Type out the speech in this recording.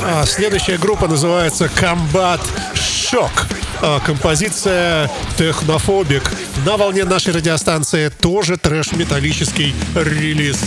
Следующая группа называется Combat Shock. Композиция Технофобик. На волне нашей радиостанции тоже трэш-металлический релиз.